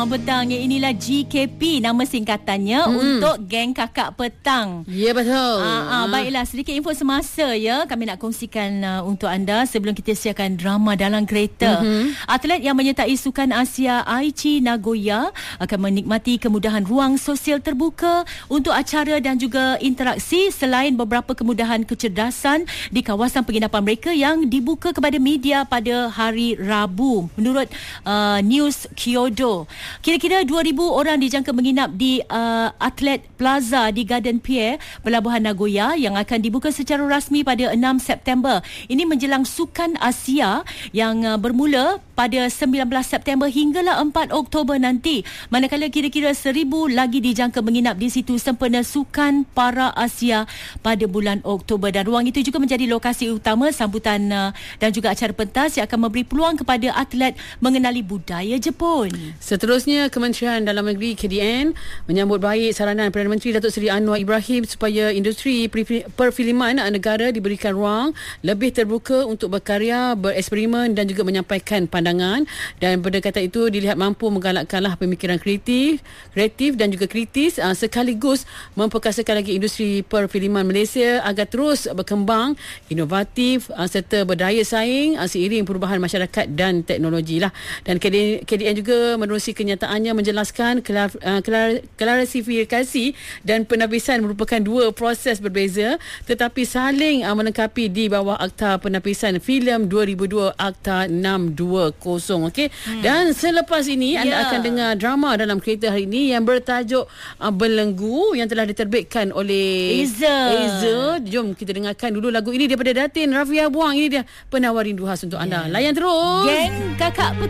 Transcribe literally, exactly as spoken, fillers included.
Petang, inilah G K P nama singkatannya hmm. untuk Geng Kakak Petang. Ya, betul. Aa, aa, baiklah, sedikit info semasa ya kami nak kongsikan uh, untuk anda sebelum kita siarkan drama dalam kereta. Mm-hmm. Atlet yang menyertai Sukan Asia Aichi Nagoya akan menikmati kemudahan ruang sosial terbuka untuk acara dan juga interaksi selain beberapa kemudahan kecerdasan di kawasan penginapan mereka yang dibuka kepada media pada hari Rabu. Menurut uh, News Kyodo, kira-kira dua ribu orang dijangka menginap di uh, Atlet Plaza di Garden Pier, Pelabuhan Nagoya yang akan dibuka secara rasmi pada enam September. Ini menjelang Sukan Asia yang uh, bermula pada sembilan belas September hinggalah empat Oktober nanti. Manakala kira-kira seribu lagi dijangka menginap di situ sempena Sukan Para Asia pada bulan Oktober. Dan ruang itu juga menjadi lokasi utama sambutan uh, dan juga acara pentas yang akan memberi peluang kepada atlet mengenali budaya Jepun. Seterusnya, Kementerian Dalam Negeri K D N menyambut baik saranan Perdana Menteri Datuk Seri Anwar Ibrahim supaya industri perfilman negara diberikan ruang lebih terbuka untuk berkarya, bereksperimen dan juga menyampaikan pandangan. Dan pendekatan itu dilihat mampu menggalakkanlah pemikiran kreatif, kreatif dan juga kritis uh, sekaligus memperkasakan lagi industri perfilman Malaysia agar terus berkembang, inovatif uh, serta berdaya saing uh, seiring perubahan masyarakat dan teknologi lah. Dan K D N, K D N juga menerusi kenyataannya menjelaskan kelar, uh, kelar, klarifikasi dan penapisan merupakan dua proses berbeza tetapi saling uh, melengkapi di bawah Akta Penapisan Filem dua ribu dua Akta enam dua kosong. Okey. Hmm. Dan selepas ini yeah. anda akan dengar drama dalam kereta hari ini yang bertajuk uh, Belenggu yang telah diterbitkan oleh Eza. Eza. Jom kita dengarkan dulu lagu ini daripada Datin Rafia Buang. Ini dia Penawar Rindu Khas untuk anda. Yeah. Layan terus. Geng Kakak Petang.